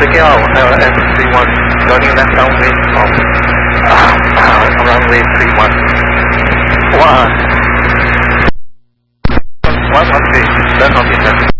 Taking out M31, turning left downwind from runway 31. 113, left on the left.